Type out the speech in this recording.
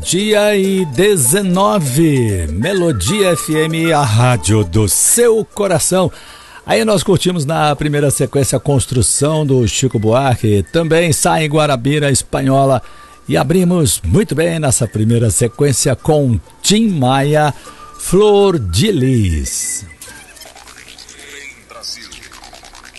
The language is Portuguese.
Dia e 19, Melodia FM, a rádio do seu coração. Aí nós curtimos na primeira sequência a Construção do Chico Buarque, também Sai em Guarabira Espanhola, e abrimos muito bem nessa primeira sequência com Tim Maia, Flor de Lis.